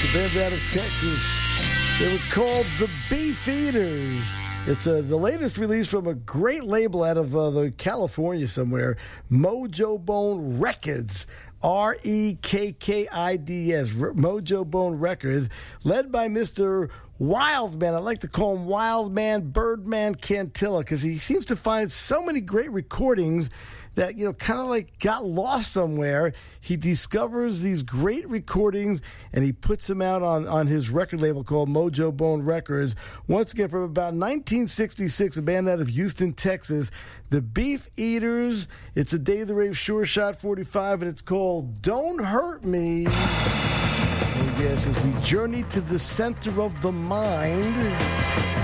band out of Texas. They were called the Beef Eaters. It's the latest release from a great label out of California somewhere, Mojo Bone Records. REKKIDS, Mojo Bone Records, led by Mr. Wildman. I like to call him Wildman Birdman Cantilla because he seems to find so many great recordings that, kind of like got lost somewhere. He discovers these great recordings and he puts them out on his record label called Mojo Bone Records. Once again, from about 1966, a band out of Houston, Texas, the Beef Eaters. It's a Day of the Rave Sure Shot 45, and it's called Don't Hurt Me. Oh, yes, as we journey to the center of the mind.